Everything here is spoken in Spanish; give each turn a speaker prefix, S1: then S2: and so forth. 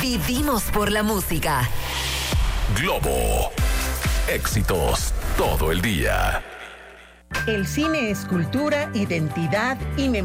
S1: Vivimos por la música.
S2: Globo. Éxitos todo el día.
S3: El cine es cultura, identidad y memoria.